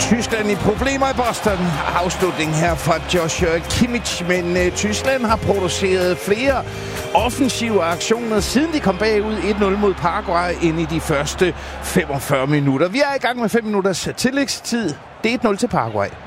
Tyskland i problemer i Boston. Afslutning her fra Joshua Kimmich, men Tyskland har produceret flere offensive aktioner, siden de kom bagud 1-0 mod Paraguay ind i de første 45 minutter. Vi er i gang med 5 minutters tillægstid. Det er 1-0 til Paraguay.